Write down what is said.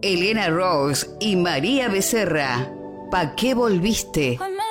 Elena Ross y María Becerra. ¿Pa' qué volviste?